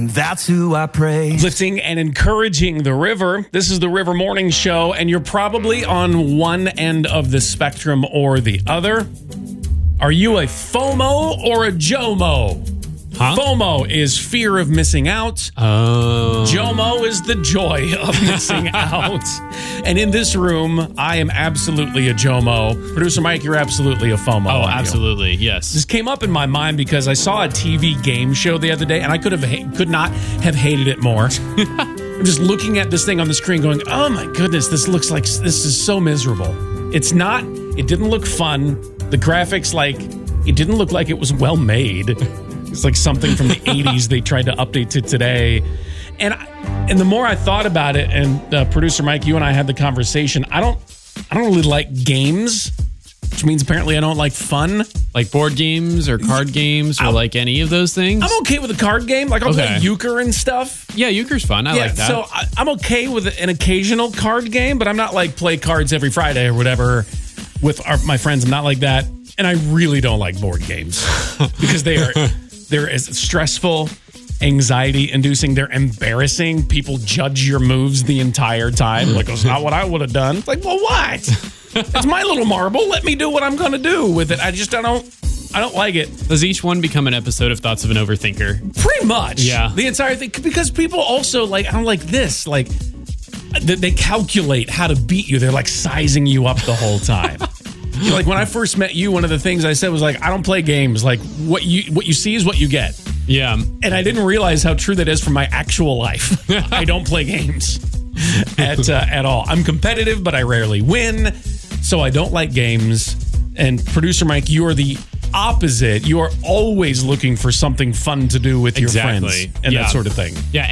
and that's who I praise. Lifting and encouraging the river. This is the River Morning Show, and you're probably on one end of the spectrum or the other. Are you a FOMO or a JOMO? Huh? FOMO is fear of missing out. Oh. JOMO is the joy of missing out. And in this room, I am absolutely a JOMO. Producer Mike, you're absolutely a FOMO. Oh, aren't you? absolutely. Yes. This came up in my mind because I saw a TV game show the other day, and I could not have hated it more. I'm just looking at this thing on the screen going, oh my goodness, this is so miserable. It didn't look fun. The graphics, it didn't look like it was well made. It's like something from the 80s they tried to update to today. And the more I thought about it, and producer Mike, you and I had the conversation, I don't really like games, which means apparently I don't like fun. Like board games or card games or like any of those things? I'm okay with a card game. Like I'll play euchre and stuff. Yeah, euchre's fun. I like that. So I'm okay with an occasional card game, but I'm not like play cards every Friday or whatever with my friends. I'm not like that. And I really don't like board games because they're as stressful, anxiety-inducing. They're embarrassing. People judge your moves the entire time. Like, it's not what I would have done. It's like, well, what? It's my little marble. Let me do what I'm going to do with it. I don't like it. Does each one become an episode of Thoughts of an Overthinker? Pretty much. Yeah. The entire thing. Because people also, I don't like this. They calculate how to beat you. They're, sizing you up the whole time. When I first met you, one of the things I said was I don't play games. What you see is what you get. Yeah. And I didn't realize how true that is from my actual life. I don't play games at all. I'm competitive, but I rarely win. So I don't like games. And producer Mike, you are the opposite. You are always looking for something fun to do with your friends and that sort of thing. Yeah.